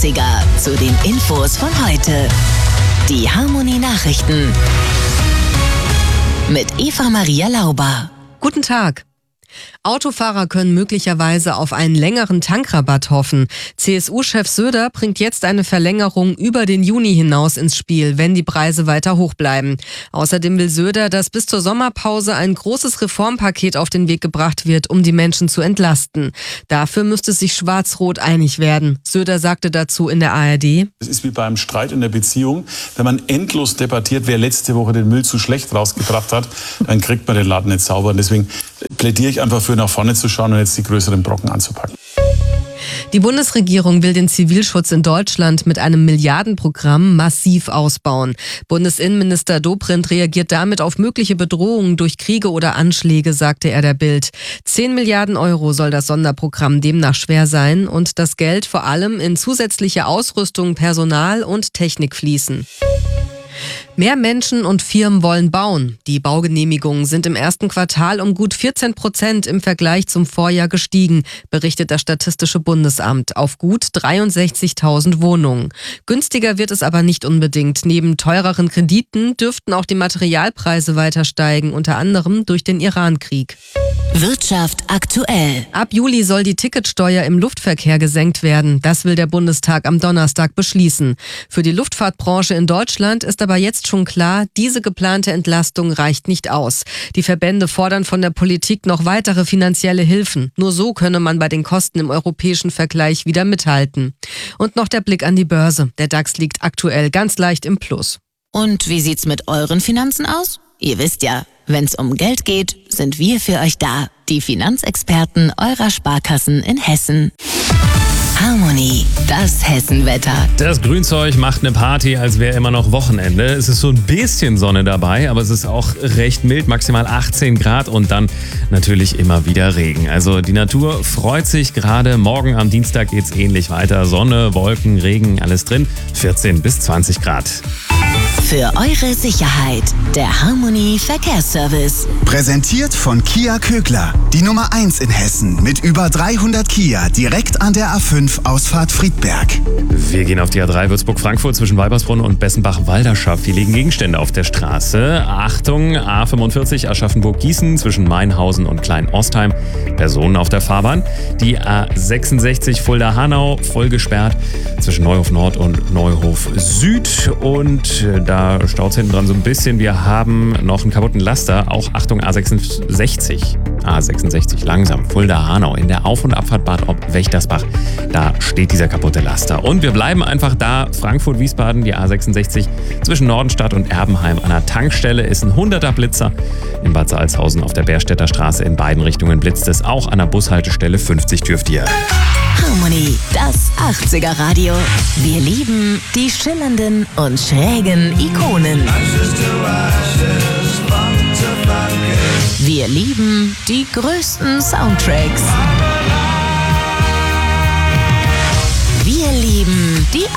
80er zu den Infos von heute. Die Harmony Nachrichten mit Eva Maria Lauber. Guten Tag. Autofahrer können möglicherweise auf einen längeren Tankrabatt hoffen. CSU-Chef Söder bringt jetzt eine Verlängerung über den Juni hinaus ins Spiel, wenn die Preise weiter hoch bleiben. Außerdem will Söder, dass bis zur Sommerpause ein großes Reformpaket auf den Weg gebracht wird, um die Menschen zu entlasten. Dafür müsste sich Schwarz-Rot einig werden. Söder sagte dazu in der ARD: Es ist wie beim Streit in der Beziehung. Wenn man endlos debattiert, wer letzte Woche den Müll zu schlecht rausgebracht hat, dann kriegt man den Laden nicht sauber. Und deswegen plädiere ich einfach für, nach vorne zu schauen und jetzt die größeren Brocken anzupacken. Die Bundesregierung will den Zivilschutz in Deutschland mit einem Milliardenprogramm massiv ausbauen. Bundesinnenminister Dobrindt reagiert damit auf mögliche Bedrohungen durch Kriege oder Anschläge, sagte er der Bild. 10 Milliarden Euro soll das Sonderprogramm demnach schwer sein und das Geld vor allem in zusätzliche Ausrüstung, Personal und Technik fließen. Mehr Menschen und Firmen wollen bauen. Die Baugenehmigungen sind im ersten Quartal um gut 14% im Vergleich zum Vorjahr gestiegen, berichtet das Statistische Bundesamt, auf gut 63.000 Wohnungen. Günstiger wird es aber nicht unbedingt. Neben teureren Krediten dürften auch die Materialpreise weiter steigen, unter anderem durch den Irankrieg. Wirtschaft aktuell. Ab Juli soll die Ticketsteuer im Luftverkehr gesenkt werden. Das will der Bundestag am Donnerstag beschließen. Für die Luftfahrtbranche in Deutschland ist aber jetzt schon klar, diese geplante Entlastung reicht nicht aus. Die Verbände fordern von der Politik noch weitere finanzielle Hilfen. Nur so könne man bei den Kosten im europäischen Vergleich wieder mithalten. Und noch der Blick an die Börse. Der DAX liegt aktuell ganz leicht im Plus. Und wie sieht's mit euren Finanzen aus? Ihr wisst ja, wenn's um Geld geht, sind wir für euch da. Die Finanzexperten eurer Sparkassen in Hessen. Harmony, das Hessenwetter. Das Grünzeug macht eine Party, als wäre immer noch Wochenende. Es ist so ein bisschen Sonne dabei, aber es ist auch recht mild, maximal 18 Grad und dann natürlich immer wieder Regen. Also die Natur freut sich gerade. Morgen am Dienstag geht's ähnlich weiter. Sonne, Wolken, Regen, alles drin. 14 bis 20 Grad. Für eure Sicherheit, der Harmony Verkehrsservice. Präsentiert von Kia Kögler, die Nummer 1 in Hessen mit über 300 Kia direkt an der A5 Ausfahrt Friedberg. Wir gehen auf die A3 Würzburg-Frankfurt zwischen Weibersbrunn und Bessenbach-Walderschaft. Hier liegen Gegenstände auf der Straße. Achtung, A45 Aschaffenburg-Gießen zwischen Mainhausen und Klein-Ostheim. Personen auf der Fahrbahn. Die A66 Fulda-Hanau voll gesperrt zwischen Neuhof Nord und Neuhof Süd. Und da staut es hinten dran so ein bisschen. Wir haben noch einen kaputten Laster. Auch Achtung, A66 langsam. Fulda-Hanau in der Auf- und Abfahrt Bad Ob-Wächtersbach. Da steht dieser kaputte Laster. Und wir bleiben einfach da. Frankfurt-Wiesbaden, die A66 zwischen Nordenstadt und Erbenheim an der Tankstelle ist ein 100er Blitzer. In Bad Salzhausen auf der Berstädter Straße in beiden Richtungen blitzt es. Auch an der Bushaltestelle 50 dürft ihr. Harmony, das 80er Radio. Wir lieben die schillernden und schrägen Ikonen. Wir lieben die größten Soundtracks. Wir lieben die